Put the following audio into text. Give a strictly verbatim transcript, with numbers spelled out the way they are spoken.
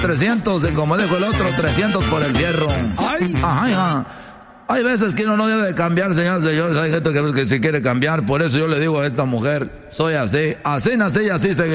trescientos, y como dijo el otro, trescientos por el fierro. Ay. Ajá, ajá. Hay veces que uno no debe cambiar, señores, señores. Hay gente que, que se quiere cambiar. Por eso yo le digo a esta mujer, soy así, así nací y así seguiré.